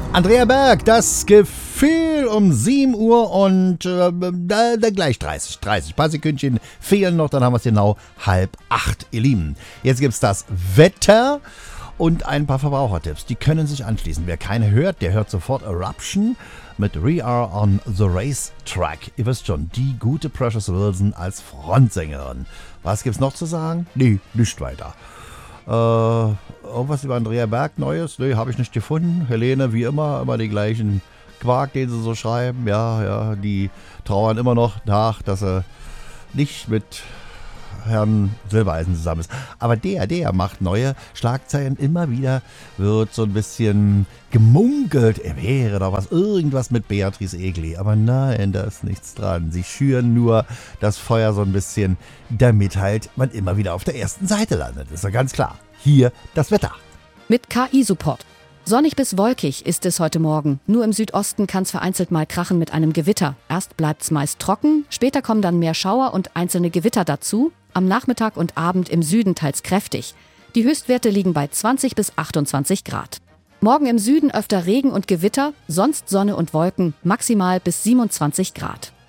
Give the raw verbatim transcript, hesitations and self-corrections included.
Andrea Berg, das Gefühl um sieben Uhr und äh, da, da gleich dreißig, dreißig. Ein paar Sekündchen fehlen noch, dann haben wir es genau halb acht, ihr Lieben. Jetzt gibt es das Wetter und ein paar Verbrauchertipps. Die können sich anschließen. Wer keine hört, der hört sofort Eruption mit We Are on the Racetrack. Ihr wisst schon, die gute Precious Wilson als Frontsängerin. Was gibt's noch zu sagen? Nee, nicht weiter. Äh, irgendwas über Andrea Berg Neues? Nee, habe ich nicht gefunden. Helene, wie immer, immer den gleichen Quark, den sie so schreiben. Ja, ja, die trauern immer noch nach, dass er nicht mit Herrn Silbereisen zusammen ist. Aber der, der macht neue Schlagzeilen. Immer wieder wird so ein bisschen gemunkelt, er wäre doch was, irgendwas mit Beatrice Egli. Aber nein, da ist nichts dran. Sie schüren nur das Feuer so ein bisschen, damit halt man immer wieder auf der ersten Seite landet. Ist ja ganz klar. Hier das Wetter. Mit K I-Support. Sonnig bis wolkig ist es heute Morgen. Nur im Südosten kann es vereinzelt mal krachen mit einem Gewitter. Erst bleibt es meist trocken, später kommen dann mehr Schauer und einzelne Gewitter dazu. Am Nachmittag und Abend im Süden teils kräftig. Die Höchstwerte liegen bei zwanzig bis achtundzwanzig Grad. Morgen im Süden öfter Regen und Gewitter, sonst Sonne und Wolken, maximal bis siebenundzwanzig Grad.